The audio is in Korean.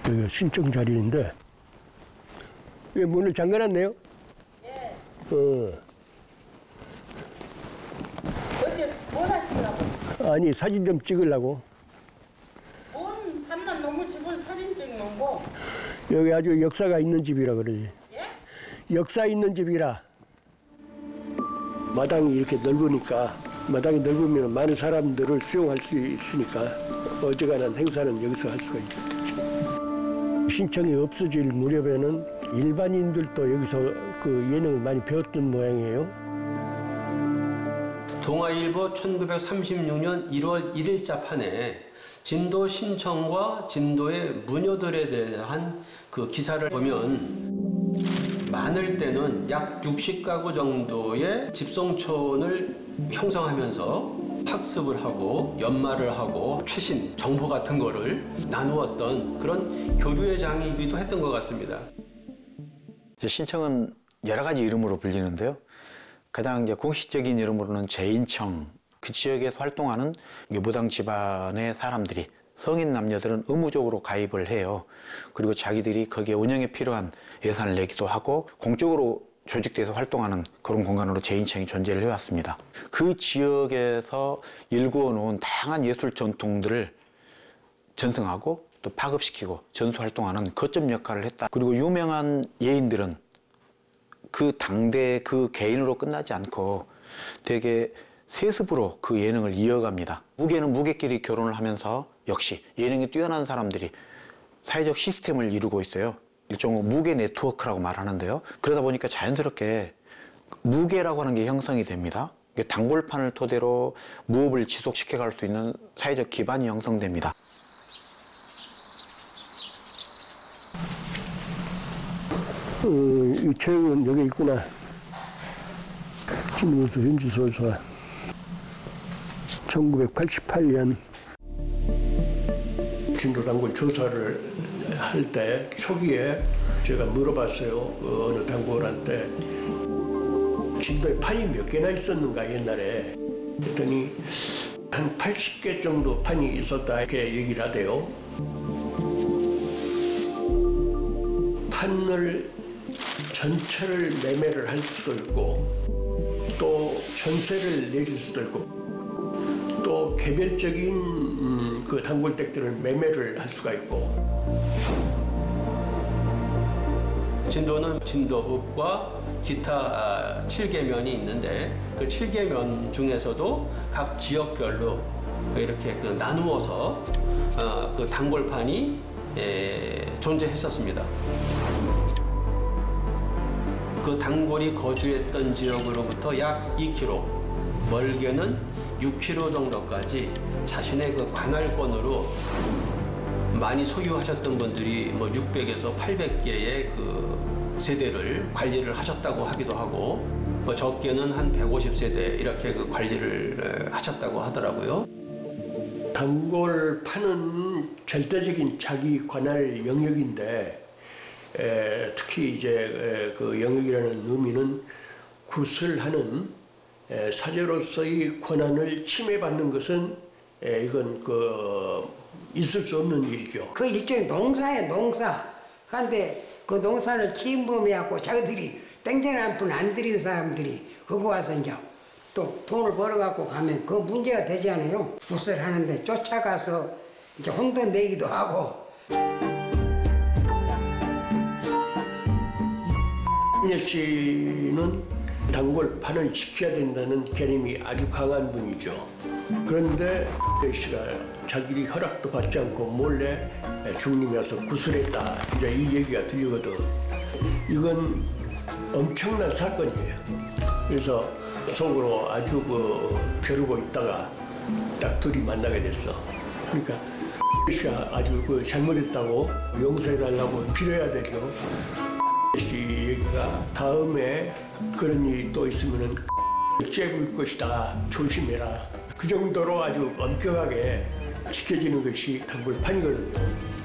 여기가 신청 자리인데 왜 문을 잠가놨네요? 예. 어. 어째 뭐 하시려고? 아니 사진 좀 찍으려고. 뭔 밤낮 너무 집을 사진 찍는 거? 여기 아주 역사가 있는 집이라 그러지. 예? 역사 있는 집이라. 마당이 이렇게 넓으니까 마당이 넓으면 많은 사람들을 수용할 수 있으니까 어지간한 행사는 여기서 할 수가 있죠. 신청이 없어질 무렵에는 일반인들도 여기서 그 예능을 많이 배웠던 모양이에요. 동아일보 1936년 1월 1일자 판에 진도 신청과 진도의 무녀들에 대한 그 기사를 보면 많을 때는 약 60가구 정도의 집성촌을 형성하면서 학습을 하고 연말을 하고 최신 정보 같은 거를 나누었던 그런 교류의 장이기도 했던 것 같습니다. 신청은 여러 가지 이름으로 불리는데요. 가장 이제 공식적인 이름으로는 재인청, 그 지역에서 활동하는 무당 집안의 사람들이 성인 남녀들은 의무적으로 가입을 해요. 그리고 자기들이 거기에 운영에 필요한 예산을 내기도 하고 공적으로 조직돼서 활동하는 그런 공간으로 재인청이 존재를 해왔습니다. 그 지역에서 일구어 놓은 다양한 예술 전통들을 전승하고 또 파급시키고 전수활동하는 거점 역할을 했다. 그리고 유명한 예인들은 그 당대 그 개인으로 끝나지 않고 되게 세습으로 그 예능을 이어갑니다. 무게는 무게끼리 결혼을 하면서 역시 예능이 뛰어난 사람들이 사회적 시스템을 이루고 있어요. 일종의 무게 네트워크라고 말하는데요. 그러다 보니까 자연스럽게 무게라고 하는 게 형성이 됩니다. 단골판을 토대로 무업을 지속시켜갈 수 있는 사회적 기반이 형성됩니다. 이 책은 여기 있구나. 진무수 현지소서 1988년 진도단골 조사를 할 때 초기에 제가 물어봤어요. 어느 단골한테 진도에 판이 몇 개나 있었는가 옛날에. 그랬더니 한 80개 정도 판이 있었다 이렇게 얘기를 하대요. 판을 전체를 매매를 할 수도 있고 또 전세를 내줄 수도 있고 또 개별적인 그 단골댁들을 매매를 할 수가 있고. 진도는 진도읍과 기타 7개면이 있는데 그 7개면 중에서도 각 지역별로 이렇게 그 나누어서 그 단골판이 존재했었습니다. 그 단골이 거주했던 지역으로부터 약 2km, 멀게는 6km 정도까지 자신의 그 관할권으로 많이 소유하셨던 분들이 뭐 600에서 800개의 그 세대를 관리를 하셨다고 하기도 하고 뭐 적게는 한 150세대 이렇게 그 관리를 하셨다고 하더라고요. 단골판은 절대적인 자기 관할 영역인데 특히 이제 그 영역이라는 의미는 구슬하는 사제로서의 권한을 침해받는 것은 이건 있을 수 없는 일이죠. 그 일종의 농사예요, 농사. 그런데 그 농사를 침범해갖고 자기들이 땡전을 한 푼 안 들인 사람들이 거기 와서 이제 또 돈을 벌어갖고 가면 그 문제가 되지 않아요. 구슬 하는데 쫓아가서 이제 혼돈 내기도 하고. 윤여 씨는 단골판을 지켜야 된다는 개념이 아주 강한 분이죠. 그런데 윤여 씨가 자기 허락도 받지 않고 몰래 중림에 와서 구슬했다. 이제 이 얘기가 들리거든. 이건 엄청난 사건이에요. 그래서 속으로 아주 벼르고 있다가 딱 둘이 만나게 됐어. 그러니까 윤여 씨가 아주 잘못했다고 용서해달라고 빌어야 되죠. 씨 얘기가 다음에 그런 일이 또 있으면은 째볼 것이다. 조심해라. 그 정도로 아주 엄격하게 지켜지는 것이 단골판이거든요.